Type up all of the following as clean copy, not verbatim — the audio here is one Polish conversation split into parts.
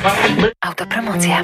Autopromocja.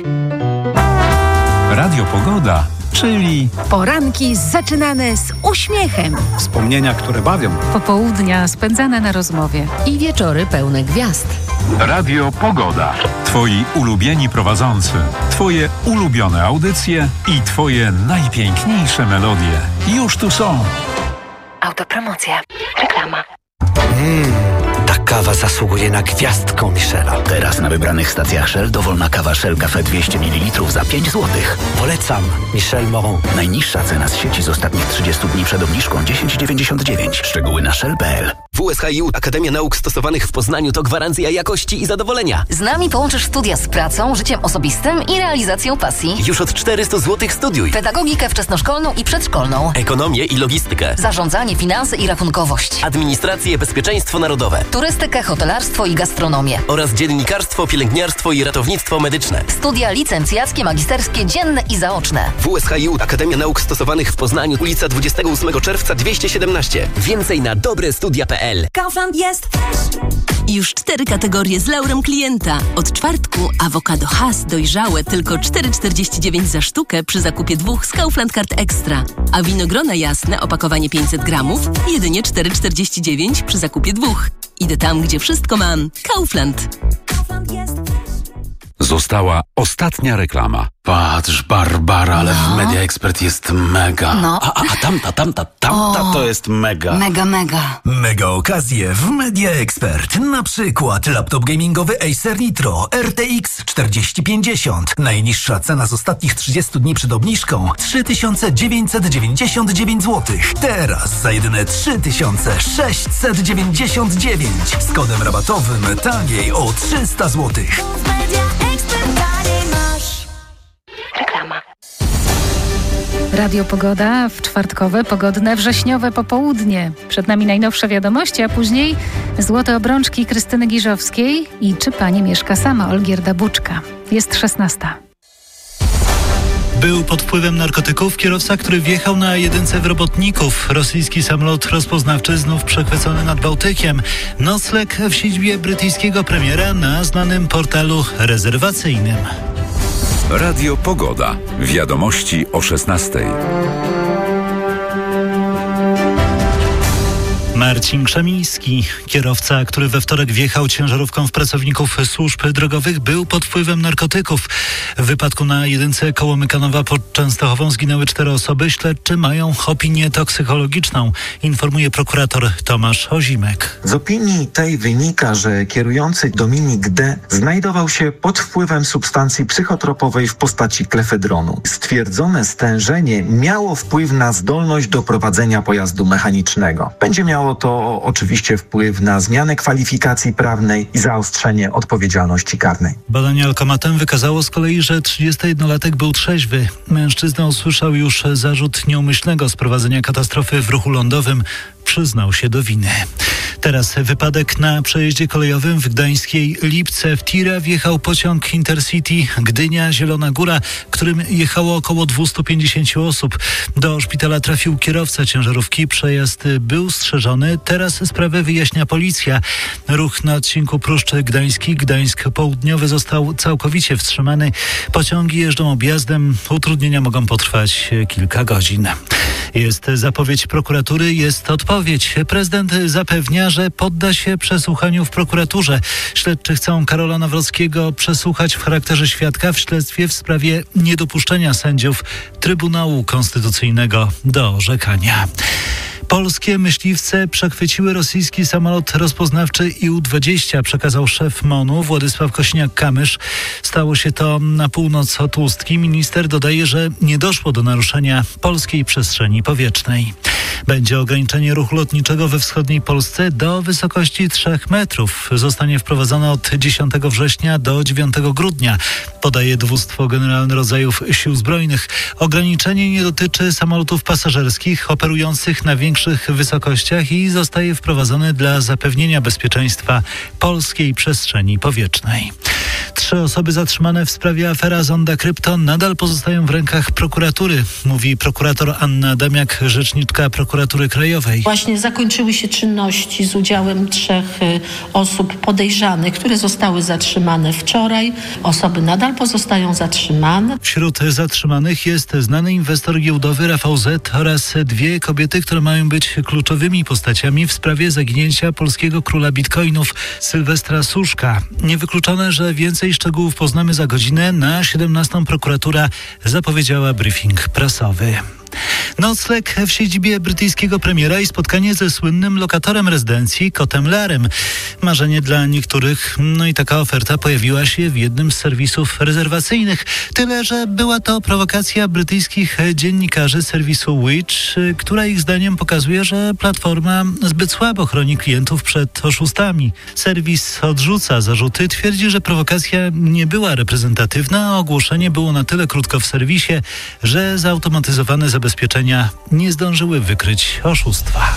Radio Pogoda, czyli Poranki zaczynane z uśmiechem. Wspomnienia, które bawią. Popołudnia spędzane na rozmowie. I wieczory pełne gwiazd. Radio Pogoda. Twoi ulubieni prowadzący, twoje ulubione audycje i twoje najpiękniejsze melodie. Już tu są. Autopromocja. Reklama. Ta kawa zasługuje na gwiazdkę Michela. Teraz na wybranych stacjach Shell dowolna kawa Shell Cafe 200 ml za 5 zł. Polecam Michel Moron. Najniższa cena z sieci z ostatnich 30 dni przed obniżką 10,99. Szczegóły na shell.pl. WSHiU Akademia Nauk Stosowanych w Poznaniu to gwarancja jakości i zadowolenia. Z nami połączysz studia z pracą, życiem osobistym i realizacją pasji. Już od 400 zł studiuj. Pedagogikę wczesnoszkolną i przedszkolną. Ekonomię i logistykę. Zarządzanie, finanse i rachunkowość. Administrację, bezpieczeństwo narodowe. Turystykę, hotelarstwo i gastronomię. Oraz dziennikarstwo, pielęgniarstwo i ratownictwo medyczne. Studia licencjackie, magisterskie, dzienne i zaoczne. WSHiU Akademia Nauk Stosowanych w Poznaniu, ulica 28 czerwca 217. Więcej na dobrestudia.pl. Kaufland jest już 4 kategorie z laurem klienta. Od czwartku awokado Hass dojrzałe tylko 4,49 za sztukę przy zakupie 2 z Kaufland Card Extra. A winogrona jasne, opakowanie 500 gramów, jedynie 4,49 przy zakupie 2. Idę tam, gdzie wszystko mam. Kaufland. Kaufland jest. Została ostatnia reklama. Patrz, Barbara, ale w Media Expert jest mega. No. A tamta to jest mega. Mega. Mega okazje w Media Expert. Na przykład laptop gamingowy Acer Nitro RTX 4050. Najniższa cena z ostatnich 30 dni przed obniżką 3999 zł. Teraz za jedyne 3699 z kodem rabatowym taniej o 300 zł. Reklama. Radio Pogoda w czwartkowe, pogodne, wrześniowe popołudnie. Przed nami najnowsze wiadomości, a później złote obrączki Krystyny Giżowskiej i czy pani mieszka sama, Olgierda Buczka. Jest 16. Był pod wpływem narkotyków kierowca, który wjechał na jedynce w Robotników. Rosyjski samolot rozpoznawczy znów przechwycony nad Bałtykiem. Nocleg w siedzibie brytyjskiego premiera na znanym portalu rezerwacyjnym. Radio Pogoda. Wiadomości o 16. Marcin Krzemiński, kierowca, który we wtorek wjechał ciężarówką w pracowników służb drogowych, był pod wpływem narkotyków. W wypadku na jedynce koło Mykanowa pod Częstochową zginęły 4 osoby. Śledczy mają opinię toksykologiczną, informuje prokurator Tomasz Ozimek. Z opinii tej wynika, że kierujący Dominik D. znajdował się pod wpływem substancji psychotropowej w postaci klefedronu. Stwierdzone stężenie miało wpływ na zdolność do prowadzenia pojazdu mechanicznego. Będzie miało to oczywiście wpływ na zmianę kwalifikacji prawnej i zaostrzenie odpowiedzialności karnej. Badanie alkomatem wykazało z kolei, że 31-latek był trzeźwy. Mężczyzna usłyszał już zarzut nieumyślnego sprowadzenia katastrofy w ruchu lądowym. Przyznał się do winy. Teraz wypadek na przejeździe kolejowym w gdańskiej Lipce. W tira wjechał pociąg Intercity Gdynia-Zielona Góra, którym jechało około 250 osób. Do szpitala trafił kierowca ciężarówki. Przejazd był strzeżony. Teraz sprawę wyjaśnia policja. Ruch na odcinku Pruszcz Gdański, Gdańsk Południowy został całkowicie wstrzymany. Pociągi jeżdżą objazdem. Utrudnienia mogą potrwać kilka godzin. Jest zapowiedź prokuratury, jest odpowiedź. Prezydent zapewnia, że podda się przesłuchaniu w prokuraturze. Śledczy chcą Karola Nawrockiego przesłuchać w charakterze świadka w śledztwie w sprawie niedopuszczenia sędziów Trybunału Konstytucyjnego do orzekania. Polskie myśliwce przechwyciły rosyjski samolot rozpoznawczy IU-20, przekazał szef MON-u Władysław Kosiniak-Kamysz. Stało się to na północ od Ustki. Minister dodaje, że nie doszło do naruszenia polskiej przestrzeni powietrznej. Będzie ograniczenie ruchu lotniczego we wschodniej Polsce do wysokości 3 metrów. Zostanie wprowadzone od 10 września do 9 grudnia, podaje Dowództwo Generalne Rodzajów Sił Zbrojnych. Ograniczenie nie dotyczy samolotów pasażerskich operujących na większych wysokościach i zostaje wprowadzone dla zapewnienia bezpieczeństwa polskiej przestrzeni powietrznej. 3 osoby zatrzymane w sprawie afera Zonda Krypto nadal pozostają w rękach prokuratury, mówi prokurator Anna Adamiak, rzeczniczka Prokuratury Krajowej. Właśnie zakończyły się czynności z udziałem 3 osób podejrzanych, które zostały zatrzymane wczoraj. Osoby nadal pozostają zatrzymane. Wśród zatrzymanych jest znany inwestor giełdowy Rafał Z. oraz 2 kobiety, które mają być kluczowymi postaciami w sprawie zaginięcia polskiego króla bitcoinów Sylwestra Suszka. Niewykluczone, że więcej szczegółów poznamy za godzinę. Na 17:00 prokuratura zapowiedziała briefing prasowy. Nocleg w siedzibie brytyjskiego premiera i spotkanie ze słynnym lokatorem rezydencji Kotem Larem. Marzenie dla niektórych, no i taka oferta pojawiła się w jednym z serwisów rezerwacyjnych. Tyle, że była to prowokacja brytyjskich dziennikarzy serwisu Which, która ich zdaniem pokazuje, że platforma zbyt słabo chroni klientów przed oszustami. Serwis odrzuca zarzuty, twierdzi, że prowokacja nie była reprezentatywna, a ogłoszenie było na tyle krótko w serwisie, że zautomatyzowane zabezpieczenia nie zdążyły wykryć oszustwa.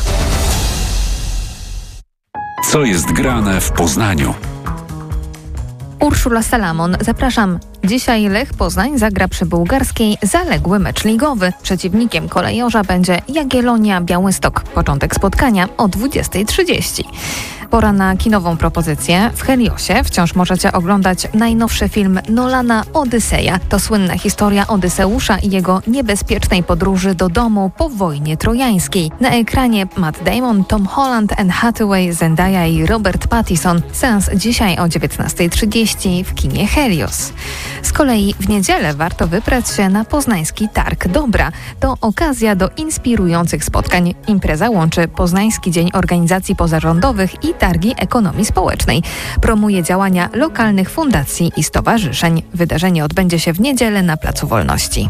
Co jest grane w Poznaniu? Urszula Salamon, zapraszam. Dzisiaj Lech Poznań zagra przy bułgarskiej zaległy mecz ligowy. Przeciwnikiem kolejorza będzie Jagiellonia Białystok. Początek spotkania o 20:30. Pora na kinową propozycję. W Heliosie wciąż możecie oglądać najnowszy film Nolana Odyseja. To słynna historia Odyseusza i jego niebezpiecznej podróży do domu po wojnie trojańskiej. Na ekranie Matt Damon, Tom Holland, Anne Hathaway, Zendaya i Robert Pattinson. Seans dzisiaj o 19:30 w kinie Helios. Z kolei w niedzielę warto wybrać się na poznański Targ Dobra. To okazja do inspirujących spotkań. Impreza łączy Poznański Dzień Organizacji Pozarządowych i Targi Ekonomii Społecznej. Promuje działania lokalnych fundacji i stowarzyszeń. Wydarzenie odbędzie się w niedzielę na Placu Wolności.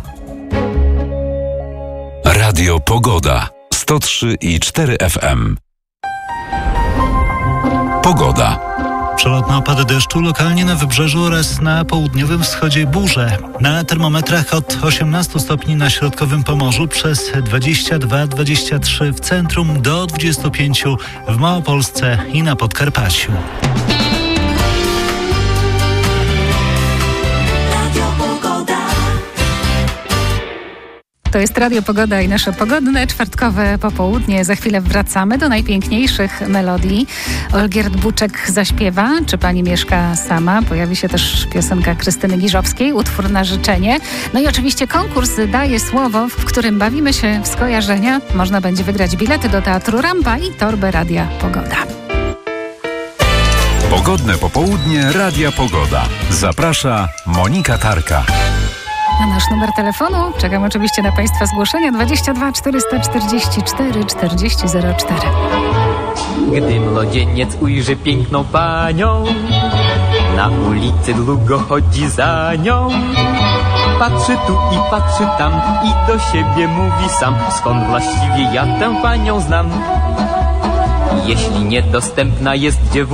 Radio Pogoda 103,4 FM. Pogoda. Przelotne opady deszczu, lokalnie na wybrzeżu oraz na południowym wschodzie burze. Na termometrach od 18 stopni na środkowym Pomorzu, przez 22-23 w centrum, do 25 w Małopolsce i na Podkarpaciu. To jest Radio Pogoda i nasze pogodne, czwartkowe popołudnie. Za chwilę wracamy do najpiękniejszych melodii. Olgierd Buczek zaśpiewa Czy pani mieszka sama? Pojawi się też piosenka Krystyny Giżowskiej, utwór na życzenie. No i oczywiście konkurs Daje Słowo, w którym bawimy się w skojarzenia. Można będzie wygrać bilety do Teatru Rampa i torbę Radia Pogoda. Pogodne popołudnie Radia Pogoda. Zaprasza Monika Tarka. Na nasz numer telefonu czekam oczywiście na Państwa zgłoszenia 22 444 4004. Gdy młodzieniec ujrzy piękną panią, na ulicy długo chodzi za nią. Patrzy tu i patrzy tam i do siebie mówi sam, skąd właściwie ja tę panią znam. Jeśli niedostępna jest dziewucha,